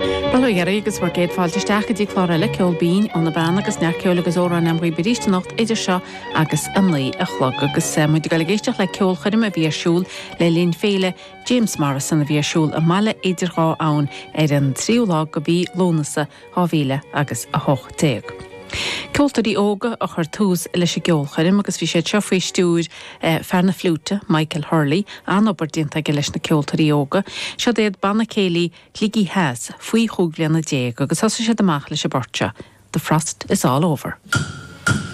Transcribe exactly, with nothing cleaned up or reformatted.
Balgéir agus bhar géad fáilteteach dí chláile ceolbín an na ban agus nearceol agus óra am roií beríiste nacht idir seo agus an lí a chlog agus muid go géisteach le ceol chuirim a bhíarsúl le líon féile James Morrison a bhíarsúl a mala idirá ann ar an tríolá go bhí lónasa áhíle agus a hoch téag. Ceoltarí óga a chuir tús leis a geol chuirim agus bhí sé trefaí stúr fearna flúte Michael Hurley an obardínta go leis na ceoltarí óga, seo éad banna céilí clígí heas faoi chúgleanna déag agus thosa sé amach leis a borte. The frost is all over.